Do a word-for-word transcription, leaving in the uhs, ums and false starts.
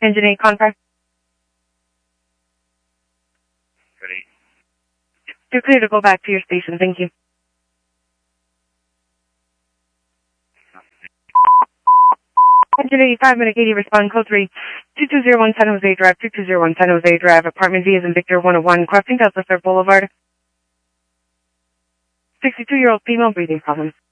Engine eight contact. Ready. You're clear to go back to your station. Thank you. Engine eighty-five, minute eighty, respond code three. two two zero one San Jose Drive, two two zero one San Jose Drive, apartment V as in Victor one oh one, crossing Delta Sur Boulevard. sixty-two-year-old female, breathing problems.